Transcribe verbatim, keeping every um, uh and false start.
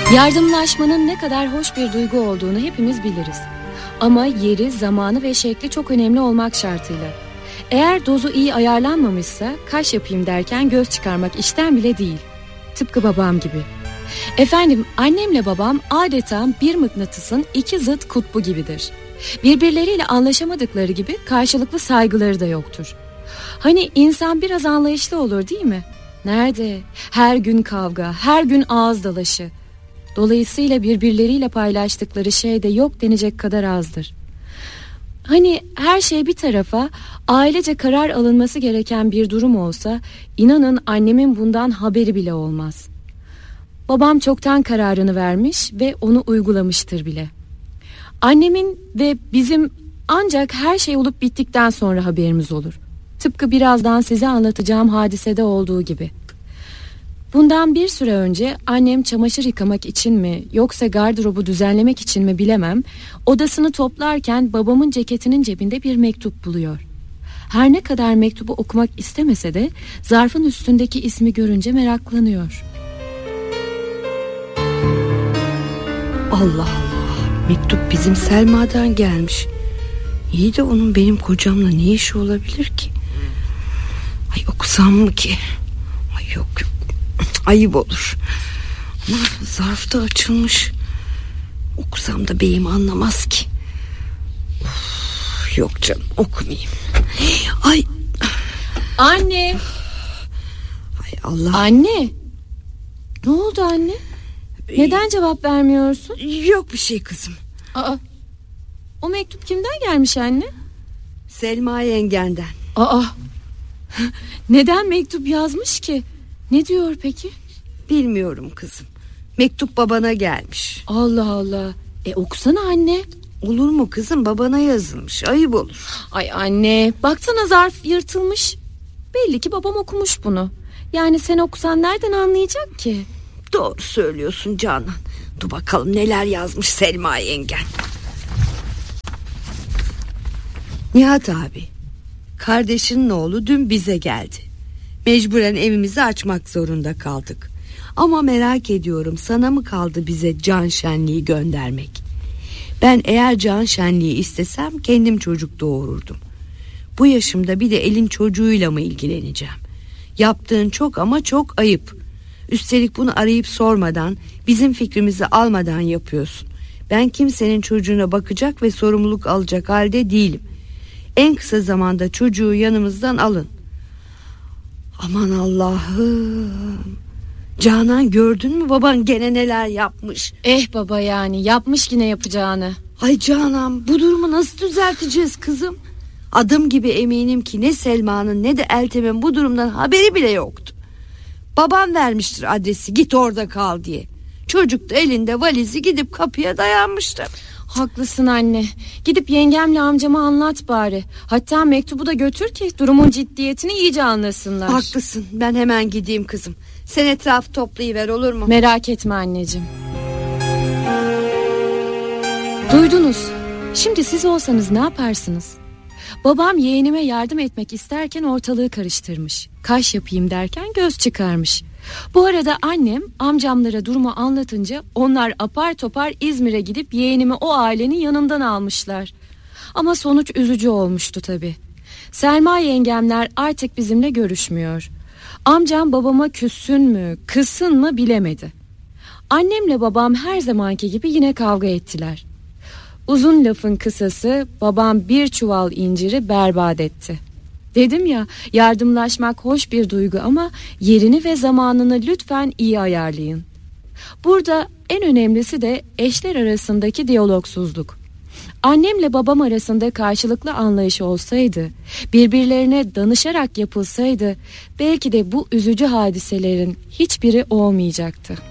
Yardımlaşmanın ne kadar hoş bir duygu olduğunu hepimiz biliriz. Ama yeri, zamanı ve şekli çok önemli olmak şartıyla. Eğer dozu iyi ayarlanmamışsa kaş yapayım derken göz çıkarmak işten bile değil. Tıpkı babam gibi. Efendim, annemle babam adeta bir mıknatısın iki zıt kutbu gibidir. Birbirleriyle anlaşamadıkları gibi karşılıklı saygıları da yoktur. Hani insan biraz anlayışlı olur değil mi? Nerede? Her gün kavga, her gün ağız dalaşı. Dolayısıyla birbirleriyle paylaştıkları şey de yok denecek kadar azdır. Hani her şey bir tarafa, ailece karar alınması gereken bir durum olsa, inanın annemin bundan haberi bile olmaz. Babam çoktan kararını vermiş ve onu uygulamıştır bile. Annemin ve bizim ancak her şey olup bittikten sonra haberimiz olur. Tıpkı birazdan size anlatacağım hadisede olduğu gibi. Bundan bir süre önce annem çamaşır yıkamak için mi yoksa gardırobu düzenlemek için mi bilemem, odasını toplarken babamın ceketinin cebinde bir mektup buluyor. Her ne kadar mektubu okumak istemese de zarfın üstündeki ismi görünce meraklanıyor. Allah Allah, mektup bizim Selma'dan gelmiş. İyi de onun benim kocamla ne işi olabilir ki? Ay okusam mı ki? Ay yok yok, ayıp olur. Ama zarf da açılmış. Okusam da beyim anlamaz ki. Of, yok canım, okumayayım. Ay anne. Ay Allah. Anne. Ne oldu anne? Neden cevap vermiyorsun? Yok bir şey kızım. Aa, o mektup kimden gelmiş anne? Selma yengenden. Aa, neden mektup yazmış ki? Ne diyor peki? Bilmiyorum kızım. Mektup babana gelmiş. Allah Allah. E okusana anne. Olur mu kızım, babana yazılmış, ayıp olur. Ay anne, baksana zarf yırtılmış. Belli ki babam okumuş bunu. Yani sen okusan nereden anlayacak ki? Doğru söylüyorsun Canan. Dur bakalım neler yazmış Selma yengen. Nihat abi, kardeşinin oğlu dün bize geldi. Mecburen evimizi açmak zorunda kaldık. Ama merak ediyorum, sana mı kaldı bize can şenliği göndermek? Ben eğer can şenliği istesem kendim çocuk doğururdum. Bu yaşımda bir de elin çocuğuyla mı ilgileneceğim? Yaptığın çok ama çok ayıp. Üstelik bunu arayıp sormadan, bizim fikrimizi almadan yapıyorsun. Ben kimsenin çocuğuna bakacak ve sorumluluk alacak halde değilim. En kısa zamanda çocuğu yanımızdan alın. Aman Allah'ım. Canan, gördün mü baban gene neler yapmış? Eh baba, yani yapmış yine yapacağını. Ay Canan, bu durumu nasıl düzelteceğiz kızım? Adım gibi eminim ki ne Selma'nın ne de Eltem'in bu durumdan haberi bile yoktu. Babam vermiştir adresi, git orada kal diye. Çocuk da elinde valizi gidip kapıya dayanmıştı. Haklısın anne. Gidip yengemle amcama anlat bari. Hatta mektubu da götür ki durumun ciddiyetini iyice anlasınlar. Haklısın, ben hemen gideyim kızım. Sen etrafı toplayıver, olur mu? Merak etme anneciğim. Duydunuz. Şimdi siz olsanız ne yaparsınız? Babam yeğenime yardım etmek isterken ortalığı karıştırmış. Kaş yapayım derken göz çıkarmış. Bu arada annem amcamlara durumu anlatınca onlar apar topar İzmir'e gidip yeğenimi o ailenin yanından almışlar. Ama sonuç üzücü olmuştu tabii. Selma yengemler artık bizimle görüşmüyor. Amcam babama küssün mü, kızsın mı bilemedi. Annemle babam her zamanki gibi yine kavga ettiler. Uzun lafın kısası, babam bir çuval inciri berbat etti. Dedim ya, yardımlaşmak hoş bir duygu ama yerini ve zamanını lütfen iyi ayarlayın. Burada en önemlisi de eşler arasındaki diyalogsuzluk. Annemle babam arasında karşılıklı anlayış olsaydı, birbirlerine danışarak yapılsaydı, belki de bu üzücü hadiselerin hiçbiri olmayacaktı.